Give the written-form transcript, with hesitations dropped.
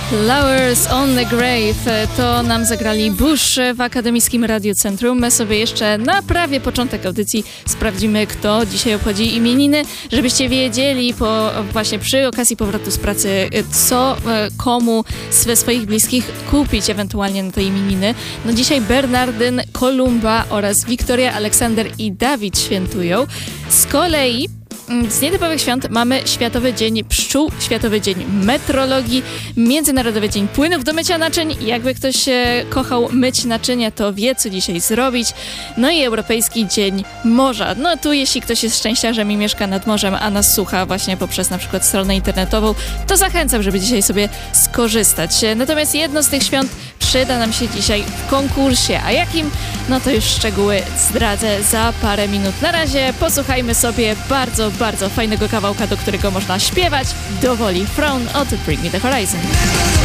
Flowers on the Grave to nam zagrali Bush w Akademickim Radiocentrum. My sobie jeszcze na prawie początek audycji sprawdzimy, kto dzisiaj obchodzi imieniny, żebyście wiedzieli właśnie przy okazji powrotu z pracy, co komu ze swoich bliskich kupić ewentualnie na te imieniny. No dzisiaj Bernardyn, Kolumba oraz Wiktoria, Aleksander i Dawid świętują. Z kolei z nietypowych świąt mamy Światowy Dzień Pszczół, Światowy Dzień Metrologii, Międzynarodowy Dzień Płynów do mycia naczyń. Jakby ktoś kochał myć naczynia, to wie, co dzisiaj zrobić. No i Europejski Dzień Morza. No tu jeśli ktoś jest szczęściarzem i mieszka nad morzem, a nas słucha właśnie poprzez na przykład stronę internetową, to zachęcam, żeby dzisiaj sobie skorzystać. Natomiast jedno z tych świąt przyda nam się dzisiaj w konkursie. A jakim? No to już szczegóły zdradzę za parę minut. Na razie posłuchajmy sobie bardzo fajnego kawałka, do którego można śpiewać do woli Frown od Bring Me The Horizon.